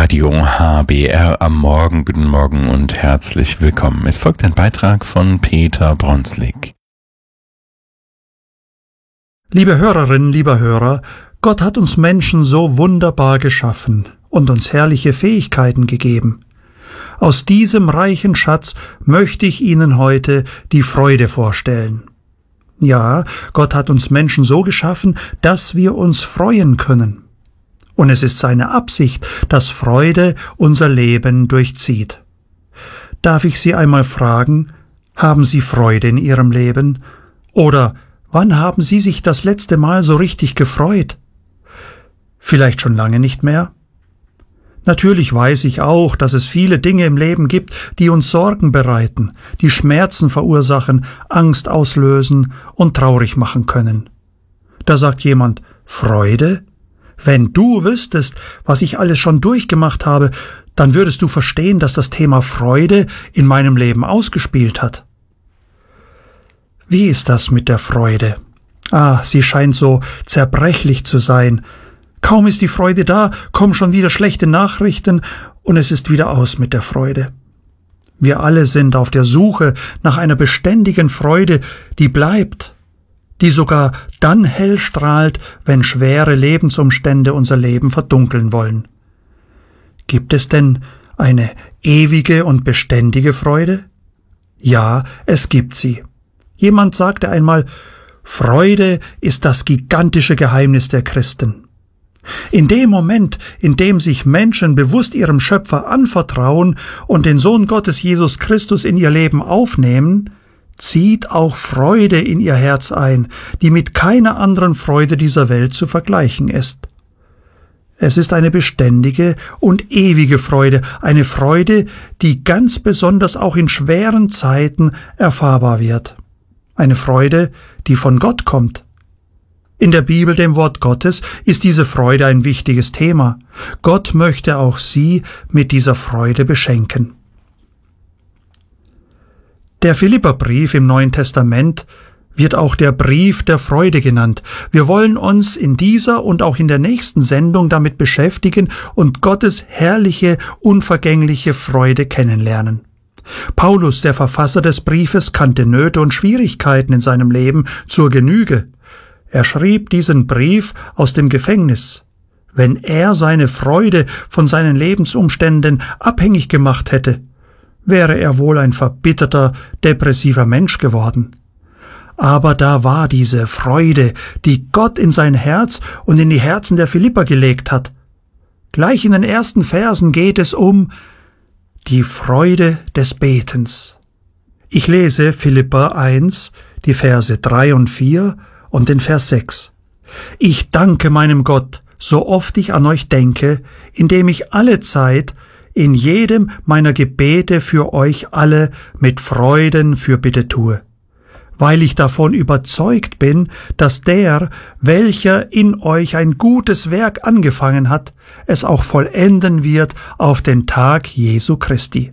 Radio HBR am Morgen. Guten Morgen und herzlich willkommen. Es folgt ein Beitrag von Peter Bronslik. Liebe Hörerinnen, lieber Hörer, Gott hat uns Menschen so wunderbar geschaffen und uns herrliche Fähigkeiten gegeben. Aus diesem reichen Schatz möchte ich Ihnen heute die Freude vorstellen. Ja, Gott hat uns Menschen so geschaffen, dass wir uns freuen können. Und es ist seine Absicht, dass Freude unser Leben durchzieht. Darf ich Sie einmal fragen, haben Sie Freude in Ihrem Leben? Oder wann haben Sie sich das letzte Mal so richtig gefreut? Vielleicht schon lange nicht mehr? Natürlich weiß ich auch, dass es viele Dinge im Leben gibt, die uns Sorgen bereiten, die Schmerzen verursachen, Angst auslösen und traurig machen können. Da sagt jemand, Freude? Wenn du wüsstest, was ich alles schon durchgemacht habe, dann würdest du verstehen, dass das Thema Freude in meinem Leben ausgespielt hat. Wie ist das mit der Freude? Sie scheint so zerbrechlich zu sein. Kaum ist die Freude da, kommen schon wieder schlechte Nachrichten und es ist wieder aus mit der Freude. Wir alle sind auf der Suche nach einer beständigen Freude, die bleibt, die sogar dann hell strahlt, wenn schwere Lebensumstände unser Leben verdunkeln wollen. Gibt es denn eine ewige und beständige Freude? Ja, es gibt sie. Jemand sagte einmal, Freude ist das gigantische Geheimnis der Christen. In dem Moment, in dem sich Menschen bewusst ihrem Schöpfer anvertrauen und den Sohn Gottes Jesus Christus in ihr Leben aufnehmen, zieht auch Freude in ihr Herz ein, die mit keiner anderen Freude dieser Welt zu vergleichen ist. Es ist eine beständige und ewige Freude, eine Freude, die ganz besonders auch in schweren Zeiten erfahrbar wird. Eine Freude, die von Gott kommt. In der Bibel, dem Wort Gottes, ist diese Freude ein wichtiges Thema. Gott möchte auch Sie mit dieser Freude beschenken. Der Philipperbrief im Neuen Testament wird auch der Brief der Freude genannt. Wir wollen uns in dieser und auch in der nächsten Sendung damit beschäftigen und Gottes herrliche, unvergängliche Freude kennenlernen. Paulus, der Verfasser des Briefes, kannte Nöte und Schwierigkeiten in seinem Leben zur Genüge. Er schrieb diesen Brief aus dem Gefängnis. Wenn er seine Freude von seinen Lebensumständen abhängig gemacht hätte, wäre er wohl ein verbitterter, depressiver Mensch geworden. Aber da war diese Freude, die Gott in sein Herz und in die Herzen der Philipper gelegt hat. Gleich in den ersten Versen geht es um die Freude des Betens. Ich lese Philipper 1, die Verse 3 und 4 und den Vers 6. Ich danke meinem Gott, so oft ich an euch denke, indem ich alle Zeit in jedem meiner Gebete für euch alle mit Freuden Fürbitte tue, weil ich davon überzeugt bin, dass der, welcher in euch ein gutes Werk angefangen hat, es auch vollenden wird auf den Tag Jesu Christi.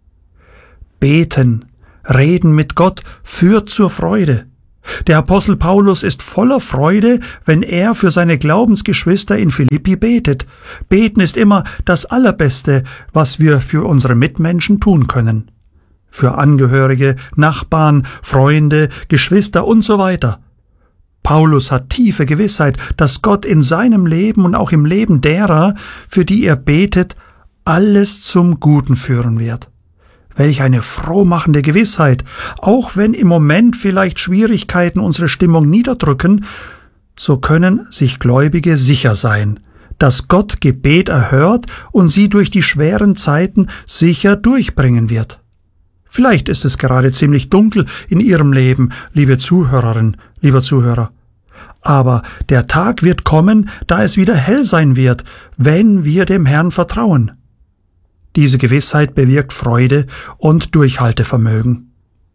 Beten, reden mit Gott führt zur Freude. Der Apostel Paulus ist voller Freude, wenn er für seine Glaubensgeschwister in Philippi betet. Beten ist immer das Allerbeste, was wir für unsere Mitmenschen tun können. Für Angehörige, Nachbarn, Freunde, Geschwister und so weiter. Paulus hat tiefe Gewissheit, dass Gott in seinem Leben und auch im Leben derer, für die er betet, alles zum Guten führen wird. Welch eine frohmachende Gewissheit, auch wenn im Moment vielleicht Schwierigkeiten unsere Stimmung niederdrücken, so können sich Gläubige sicher sein, dass Gott Gebet erhört und sie durch die schweren Zeiten sicher durchbringen wird. Vielleicht ist es gerade ziemlich dunkel in Ihrem Leben, liebe Zuhörerin, lieber Zuhörer. Aber der Tag wird kommen, da es wieder hell sein wird, wenn wir dem Herrn vertrauen. Diese Gewissheit bewirkt Freude und Durchhaltevermögen.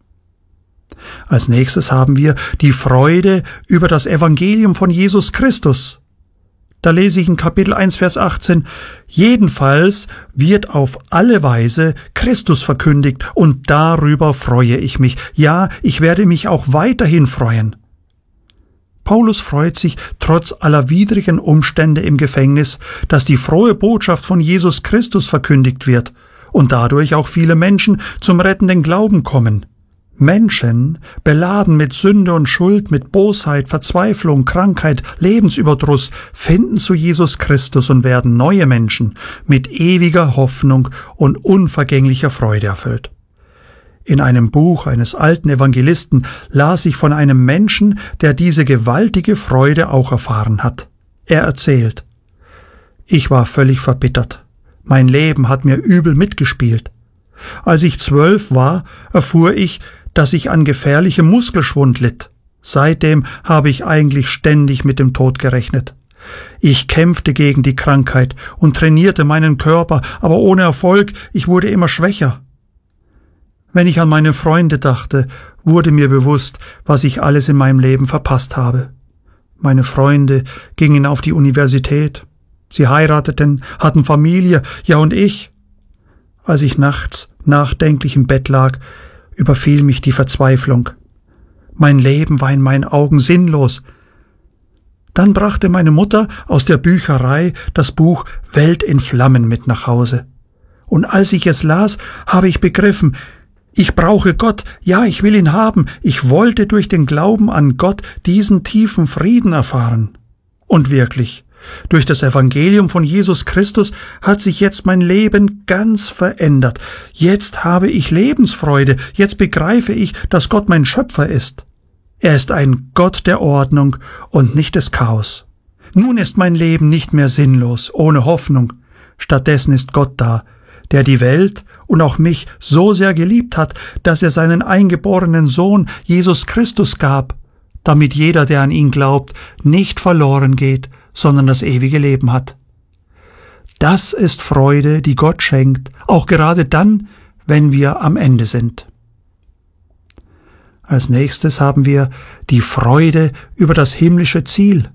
Als nächstes haben wir die Freude über das Evangelium von Jesus Christus. Da lese ich in Kapitel 1, Vers 18, jedenfalls wird auf alle Weise Christus verkündigt und darüber freue ich mich. Ja, ich werde mich auch weiterhin freuen. Paulus freut sich trotz aller widrigen Umstände im Gefängnis, dass die frohe Botschaft von Jesus Christus verkündigt wird und dadurch auch viele Menschen zum rettenden Glauben kommen. Menschen, beladen mit Sünde und Schuld, mit Bosheit, Verzweiflung, Krankheit, Lebensüberdruss, finden zu Jesus Christus und werden neue Menschen mit ewiger Hoffnung und unvergänglicher Freude erfüllt. In einem Buch eines alten Evangelisten las ich von einem Menschen, der diese gewaltige Freude auch erfahren hat. Er erzählt: Ich war völlig verbittert. Mein Leben hat mir übel mitgespielt. Als ich 12 war, erfuhr ich, dass ich an gefährlichem Muskelschwund litt. Seitdem habe ich eigentlich ständig mit dem Tod gerechnet. Ich kämpfte gegen die Krankheit und trainierte meinen Körper, aber ohne Erfolg, ich wurde immer schwächer. Wenn ich an meine Freunde dachte, wurde mir bewusst, was ich alles in meinem Leben verpasst habe. Meine Freunde gingen auf die Universität. Sie heirateten, hatten Familie, ja und ich. Als ich nachts nachdenklich im Bett lag, überfiel mich die Verzweiflung. Mein Leben war in meinen Augen sinnlos. Dann brachte meine Mutter aus der Bücherei das Buch Welt in Flammen mit nach Hause. Und als ich es las, habe ich begriffen, ich brauche Gott, ja, ich will ihn haben. Ich wollte durch den Glauben an Gott diesen tiefen Frieden erfahren. Und wirklich, durch das Evangelium von Jesus Christus hat sich jetzt mein Leben ganz verändert. Jetzt habe ich Lebensfreude, jetzt begreife ich, dass Gott mein Schöpfer ist. Er ist ein Gott der Ordnung und nicht des Chaos. Nun ist mein Leben nicht mehr sinnlos, ohne Hoffnung. Stattdessen ist Gott da, der die Welt und auch mich so sehr geliebt hat, dass er seinen eingeborenen Sohn Jesus Christus gab, damit jeder, der an ihn glaubt, nicht verloren geht, sondern das ewige Leben hat. Das ist Freude, die Gott schenkt, auch gerade dann, wenn wir am Ende sind. Als nächstes haben wir die Freude über das himmlische Ziel.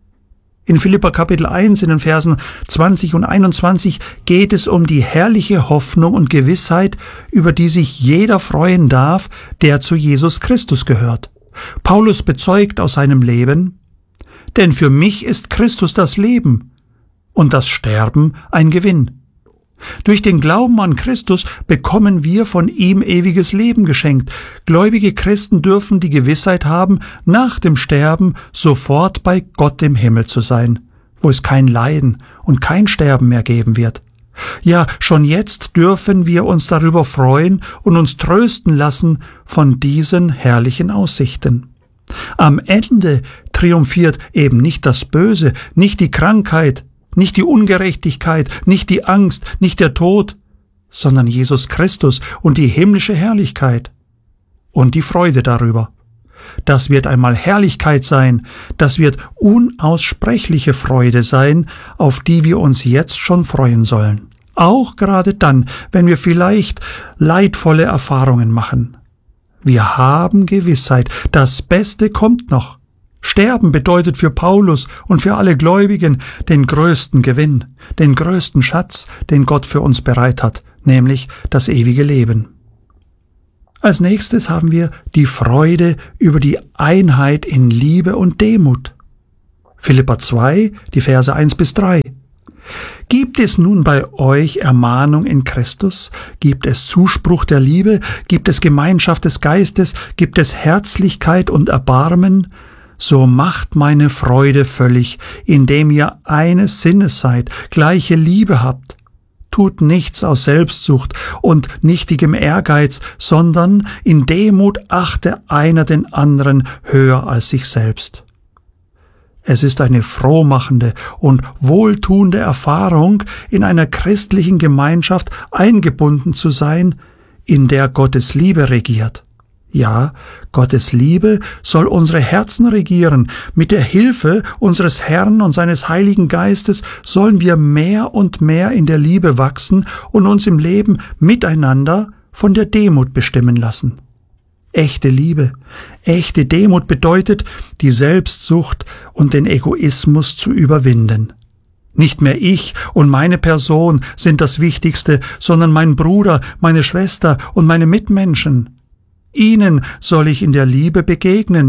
In Philipper Kapitel 1 in den Versen 20 und 21 geht es um die herrliche Hoffnung und Gewissheit, über die sich jeder freuen darf, der zu Jesus Christus gehört. Paulus bezeugt aus seinem Leben: Denn für mich ist Christus das Leben und das Sterben ein Gewinn. Durch den Glauben an Christus bekommen wir von ihm ewiges Leben geschenkt. Gläubige Christen dürfen die Gewissheit haben, nach dem Sterben sofort bei Gott im Himmel zu sein, wo es kein Leiden und kein Sterben mehr geben wird. Ja, schon jetzt dürfen wir uns darüber freuen und uns trösten lassen von diesen herrlichen Aussichten. Am Ende triumphiert eben nicht das Böse, nicht die Krankheit, nicht die Ungerechtigkeit, nicht die Angst, nicht der Tod, sondern Jesus Christus und die himmlische Herrlichkeit und die Freude darüber. Das wird einmal Herrlichkeit sein, das wird unaussprechliche Freude sein, auf die wir uns jetzt schon freuen sollen. Auch gerade dann, wenn wir vielleicht leidvolle Erfahrungen machen. Wir haben Gewissheit, das Beste kommt noch. Sterben bedeutet für Paulus und für alle Gläubigen den größten Gewinn, den größten Schatz, den Gott für uns bereit hat, nämlich das ewige Leben. Als nächstes haben wir die Freude über die Einheit in Liebe und Demut. Philipper 2, die Verse 1-3. Gibt es nun bei euch Ermahnung in Christus? Gibt es Zuspruch der Liebe? Gibt es Gemeinschaft des Geistes? Gibt es Herzlichkeit und Erbarmen? So macht meine Freude völlig, indem ihr eines Sinnes seid, gleiche Liebe habt. Tut nichts aus Selbstsucht und nichtigem Ehrgeiz, sondern in Demut achte einer den anderen höher als sich selbst. Es ist eine frohmachende und wohltuende Erfahrung, in einer christlichen Gemeinschaft eingebunden zu sein, in der Gottes Liebe regiert. Ja, Gottes Liebe soll unsere Herzen regieren. Mit der Hilfe unseres Herrn und seines Heiligen Geistes sollen wir mehr und mehr in der Liebe wachsen und uns im Leben miteinander von der Demut bestimmen lassen. Echte Liebe, echte Demut bedeutet, die Selbstsucht und den Egoismus zu überwinden. Nicht mehr ich und meine Person sind das Wichtigste, sondern mein Bruder, meine Schwester und meine Mitmenschen. Ihnen soll ich in der Liebe begegnen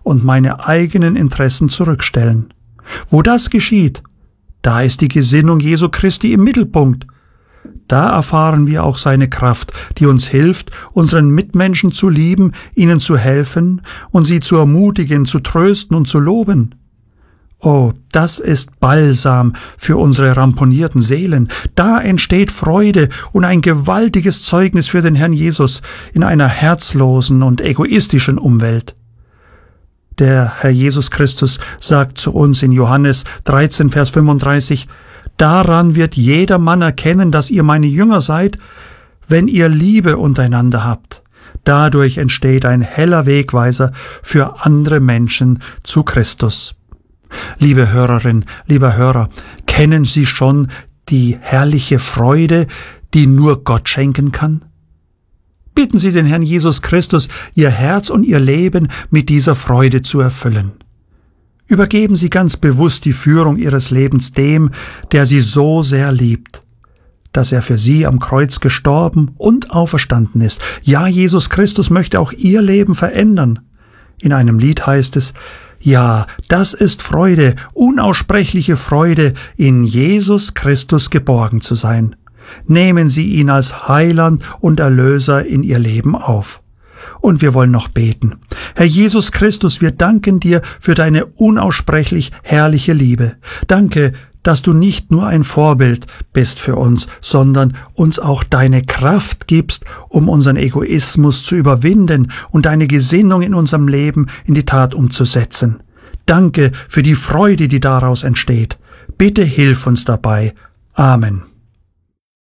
und meine eigenen Interessen zurückstellen. Wo das geschieht, da ist die Gesinnung Jesu Christi im Mittelpunkt. Da erfahren wir auch seine Kraft, die uns hilft, unseren Mitmenschen zu lieben, ihnen zu helfen und sie zu ermutigen, zu trösten und zu loben. Oh, das ist Balsam für unsere ramponierten Seelen. Da entsteht Freude und ein gewaltiges Zeugnis für den Herrn Jesus in einer herzlosen und egoistischen Umwelt. Der Herr Jesus Christus sagt zu uns in Johannes 13, Vers 35, »Daran wird jeder Mann erkennen, dass ihr meine Jünger seid, wenn ihr Liebe untereinander habt.« Dadurch entsteht ein heller Wegweiser für andere Menschen zu Christus. Liebe Hörerin, lieber Hörer, kennen Sie schon die herrliche Freude, die nur Gott schenken kann? Bitten Sie den Herrn Jesus Christus, Ihr Herz und Ihr Leben mit dieser Freude zu erfüllen. Übergeben Sie ganz bewusst die Führung Ihres Lebens dem, der Sie so sehr liebt, dass er für Sie am Kreuz gestorben und auferstanden ist. Ja, Jesus Christus möchte auch Ihr Leben verändern. In einem Lied heißt es, ja, das ist Freude, unaussprechliche Freude, in Jesus Christus geborgen zu sein. Nehmen Sie ihn als Heiland und Erlöser in Ihr Leben auf. Und wir wollen noch beten. Herr Jesus Christus, wir danken dir für deine unaussprechlich herrliche Liebe. Danke, dass du nicht nur ein Vorbild bist für uns, sondern uns auch deine Kraft gibst, um unseren Egoismus zu überwinden und deine Gesinnung in unserem Leben in die Tat umzusetzen. Danke für die Freude, die daraus entsteht. Bitte hilf uns dabei. Amen.